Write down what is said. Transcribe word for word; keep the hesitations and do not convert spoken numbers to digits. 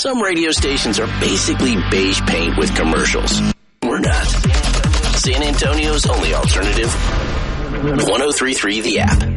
Some radio stations are basically beige paint with commercials. We're not. San Antonio's only alternative, one oh three point three The App.